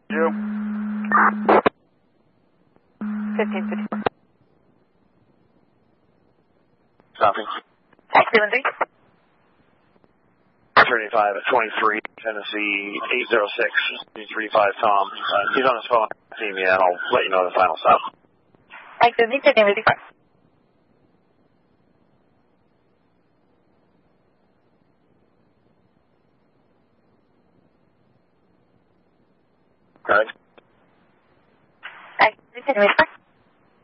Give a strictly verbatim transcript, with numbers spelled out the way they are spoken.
You. fifteen fifty-four. Copy. Taxi one three. thirty-five at twenty-three, Tennessee eight zero six, three five Tom. Uh, he's on his phone. See me, and I'll let you know the final stop. Taxi one three, fifteen fifty-four. All right. Taxi one three, fifteen fifty-four.